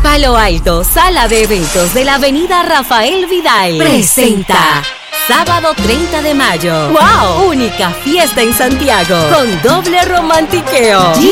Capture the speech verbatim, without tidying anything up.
Palo Alto, sala de eventos de la avenida Rafael Vidal, presenta sábado treinta de mayo. ¡Wow! Única fiesta en Santiago con doble romantiqueo.